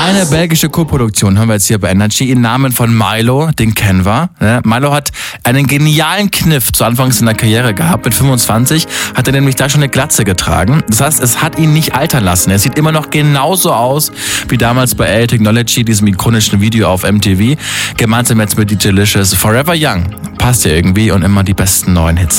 Eine belgische Koproduktion haben wir jetzt hier bei Energy im Namen von Milo, den kennen wir. Milo hat einen genialen Kniff zu Anfang seiner Karriere gehabt. Mit 25 hat er nämlich da schon eine Glatze getragen. Das heißt, es hat ihn nicht altern lassen. Er sieht immer noch genauso aus wie damals bei LA Technology, diesem ikonischen Video auf MTV. Gemeinsam jetzt mit DJ Licious. Forever Young. Passt ja irgendwie und immer die besten neuen Hits.